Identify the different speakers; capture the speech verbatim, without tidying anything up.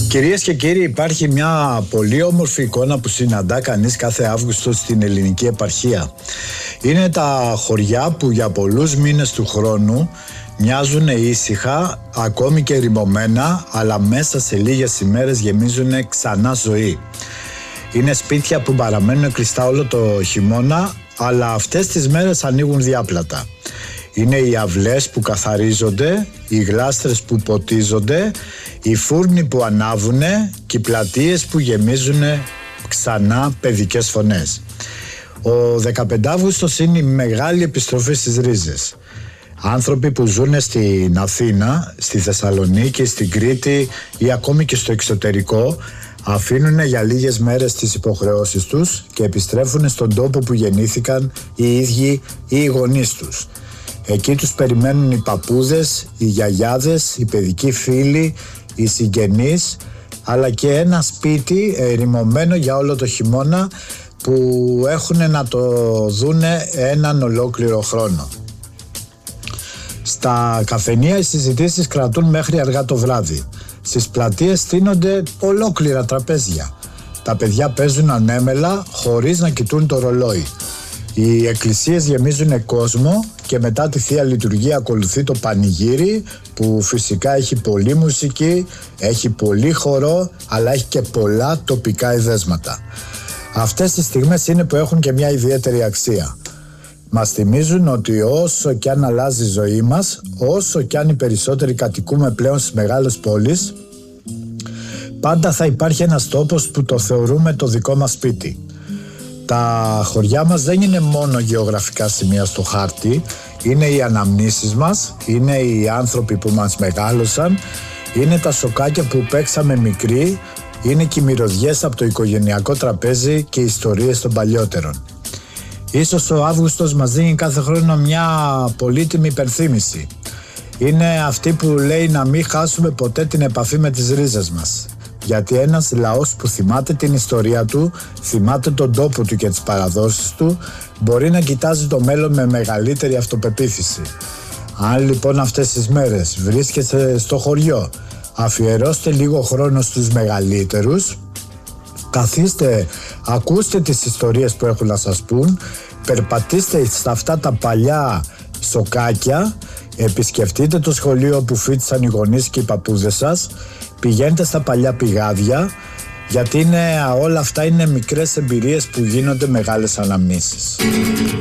Speaker 1: Κυρίες και κύριοι, υπάρχει μια πολύ όμορφη εικόνα που συναντά κανείς κάθε Αύγουστο στην ελληνική επαρχία. Είναι τα χωριά που για πολλούς μήνες του χρόνου μοιάζουν ήσυχα, ακόμη και ερημωμένα, αλλά μέσα σε λίγες ημέρες γεμίζουν ξανά ζωή. Είναι σπίτια που παραμένουν κλειστά όλο το χειμώνα, αλλά αυτές τις μέρες ανοίγουν διάπλατα. Είναι οι αυλές που καθαρίζονται, οι γλάστρες που ποτίζονται, οι φούρνοι που ανάβουνε και οι πλατείες που γεμίζουν ξανά παιδικές φωνές. Ο δεκαπέντε Αυγούστος είναι η μεγάλη επιστροφή στις ρίζες. Άνθρωποι που ζουν στην Αθήνα, στη Θεσσαλονίκη, στην Κρήτη ή ακόμη και στο εξωτερικό αφήνουν για λίγες μέρες τις υποχρεώσεις τους και επιστρέφουν στον τόπο που γεννήθηκαν οι ίδιοι ή οι γονείς τους. Εκεί τους περιμένουν οι παππούδες, οι γιαγιάδες, οι παιδικοί φίλοι, οι συγγενείς, αλλά και ένα σπίτι ερημωμένο για όλο το χειμώνα που έχουν να το δούνε έναν ολόκληρο χρόνο. Στα καφενεία οι συζητήσεις κρατούν μέχρι αργά το βράδυ. Στις πλατείες στείνονται ολόκληρα τραπέζια. Τα παιδιά παίζουν ανέμελα χωρίς να κοιτούν το ρολόι. Οι εκκλησίες γεμίζουν κόσμο και μετά τη Θεία Λειτουργία ακολουθεί το πανηγύρι που φυσικά έχει πολλή μουσική, έχει πολύ χορό, αλλά έχει και πολλά τοπικά εδέσματα. Αυτές τις στιγμές είναι που έχουν και μια ιδιαίτερη αξία. Μας θυμίζουν ότι όσο κι αν αλλάζει η ζωή μας, όσο κι αν οι περισσότεροι κατοικούμε πλέον στις μεγάλες πόλεις, πάντα θα υπάρχει ένας τόπος που το θεωρούμε το δικό μας σπίτι. Τα χωριά μας δεν είναι μόνο γεωγραφικά σημεία στο χάρτη, είναι οι αναμνήσεις μας, είναι οι άνθρωποι που μας μεγάλωσαν, είναι τα σοκάκια που παίξαμε μικροί, είναι και οι μυρωδιές από το οικογενειακό τραπέζι και οι ιστορίες των παλιότερων. Ίσως ο Αύγουστος μας δίνει κάθε χρόνο μια πολύτιμη υπενθύμηση. Είναι αυτή που λέει να μην χάσουμε ποτέ την επαφή με τις ρίζες μας. Γιατί ένας λαός που θυμάται την ιστορία του, θυμάται τον τόπο του και τις παραδόσεις του, μπορεί να κοιτάζει το μέλλον με μεγαλύτερη αυτοπεποίθηση. Αν λοιπόν αυτές τις μέρες βρίσκεστε στο χωριό, αφιερώστε λίγο χρόνο στους μεγαλύτερους, καθίστε, ακούστε τις ιστορίες που έχουν να σας πούν, περπατήστε στα αυτά τα παλιά σοκάκια, επισκεφτείτε το σχολείο που φοιτήσαν οι γονείς και οι παππούδες σας, πηγαίνετε στα παλιά πηγάδια, γιατί είναι, όλα αυτά είναι μικρές εμπειρίες που γίνονται μεγάλες αναμνήσεις.